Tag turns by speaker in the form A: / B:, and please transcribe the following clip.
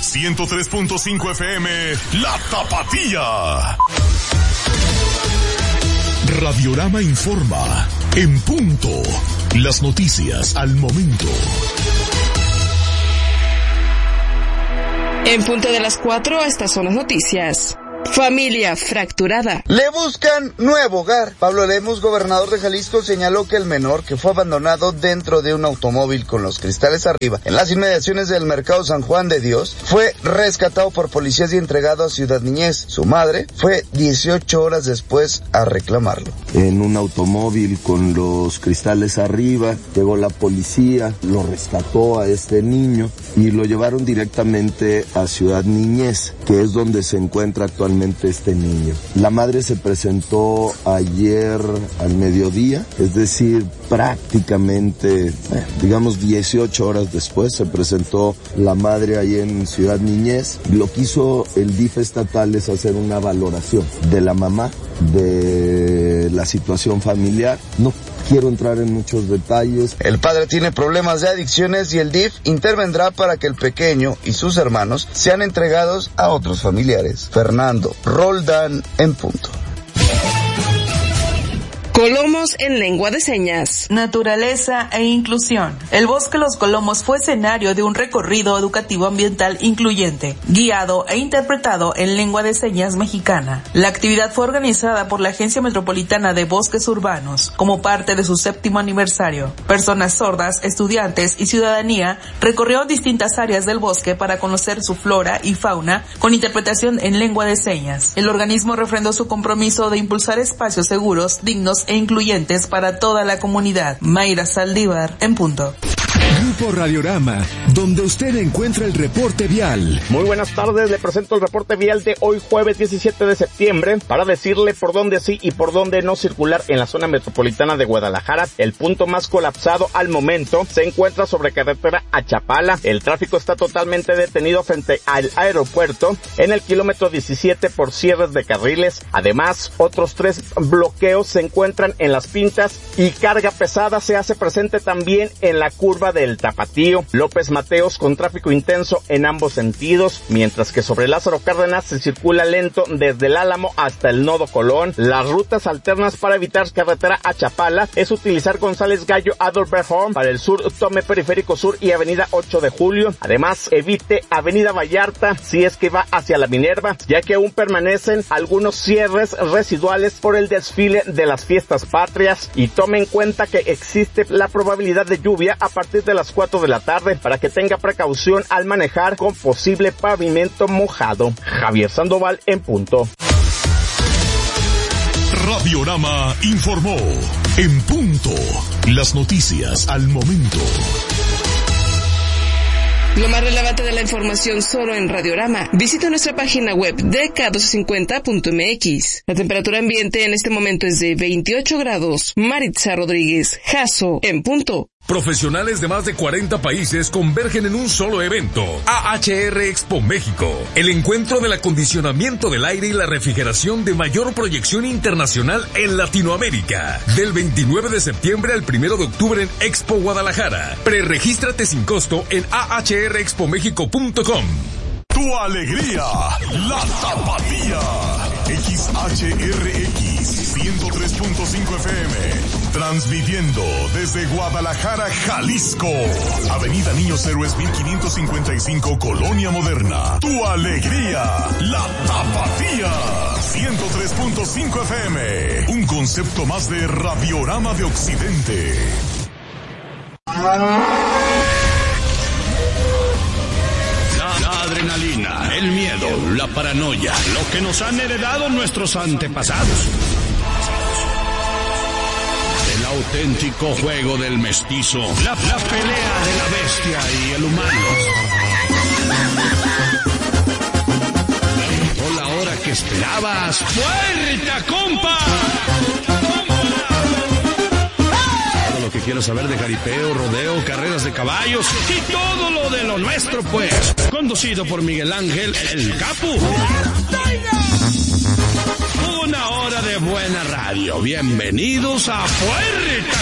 A: 103.5 FM, La Tapatía. Radiorama informa, en punto, las noticias al momento.
B: En punto de las 4, estas son las noticias. Familia fracturada.
C: Le buscan nuevo hogar. Pablo Lemus, gobernador de Jalisco, señaló que el menor, que fue abandonado dentro de un automóvil con los cristales arriba, en las inmediaciones del mercado San Juan de Dios, fue rescatado por policías y entregado a Ciudad Niñez. Su madre fue 18 horas después a reclamarlo.
D: En un automóvil con los cristales arriba, llegó la policía, lo rescató a este niño y lo llevaron directamente a Ciudad Niñez, que es donde se encuentra actualmente este niño. La madre se presentó ayer al mediodía, es decir, prácticamente, digamos 18 horas después, se presentó la madre ahí en Ciudad Niñez. Lo que hizo el DIF estatal es hacer una valoración de la mamá, de la situación familiar. No quiero entrar en muchos detalles.
C: El padre tiene problemas de adicciones y el DIF intervendrá para que el pequeño y sus hermanos sean entregados a otros familiares. Fernando Roldán, en punto.
B: Colomos en lengua de señas.
E: Naturaleza e inclusión. El Bosque Los Colomos fue escenario de un recorrido educativo ambiental incluyente, guiado e interpretado en lengua de señas mexicana. La actividad fue organizada por la Agencia Metropolitana de Bosques Urbanos, como parte de su 7º aniversario. Personas sordas, estudiantes y ciudadanía recorrieron distintas áreas del bosque para conocer su flora y fauna con interpretación en lengua de señas. El organismo refrendó su compromiso de impulsar espacios seguros, dignos e incluyentes para toda la comunidad. Mayra Saldívar, en punto.
F: Grupo Radiorama, donde usted encuentra el reporte vial.
G: Muy buenas tardes, le presento el reporte vial de hoy jueves 17 de septiembre para decirle por dónde sí y por dónde no circular en la zona metropolitana de Guadalajara. El punto más colapsado al momento se encuentra sobre carretera a Chapala. El tráfico está totalmente detenido frente al aeropuerto en el kilómetro 17 por cierres de carriles. Además, otros 3 bloqueos se encuentran en Las Pintas y carga pesada se hace presente también en la curva del Tapatío. López Mateos con tráfico intenso en ambos sentidos, mientras que sobre Lázaro Cárdenas se circula lento desde el Álamo hasta el Nodo Colón. Las rutas alternas para evitar carretera a Chapala es utilizar González Gallo Adalbert Horn, para el sur tome Periférico Sur y Avenida 8 de Julio. Además, evite Avenida Vallarta si es que va hacia la Minerva, ya que aún permanecen algunos cierres residuales por el desfile de las fiestas patrias, y tome en cuenta que existe la probabilidad de lluvia a partir de las 4 de la tarde para que tenga precaución al manejar con posible pavimento mojado. Javier Sandoval, en punto.
A: Radiorama informó, en punto, las noticias al momento.
B: Lo más relevante de la información solo en Radiorama. Visita nuestra página web dk1250.mx. La temperatura ambiente en este momento es de 28 grados. Maritza Rodríguez, Jasso, en punto.
H: Profesionales de más de 40 países convergen en un solo evento. AHR Expo México. El encuentro del acondicionamiento del aire y la refrigeración de mayor proyección internacional en Latinoamérica. Del 29 de septiembre al 1 de octubre en Expo Guadalajara. Preregístrate sin costo en ahrexpomexico.com.
A: Tu alegría, La Tapatía. XHRX 103.5 FM. Transmitiendo desde Guadalajara, Jalisco. Avenida Niños Héroes 1555, Colonia Moderna. Tu alegría, La Tapatía. 103.5 FM. Un concepto más de Radiorama de Occidente.
I: La adrenalina, el miedo, la paranoia, lo que nos han heredado nuestros antepasados. El auténtico juego del mestizo, la pelea de la bestia y el humano. Llegó la hora que esperabas. ¡Fuerza, compa! Todo lo que quieras saber de jaripeo, rodeo, carreras de caballos y todo lo de lo nuestro, pues. Conducido por Miguel Ángel, el Capu. Una hora de buena radio. Bienvenidos a Fuerza.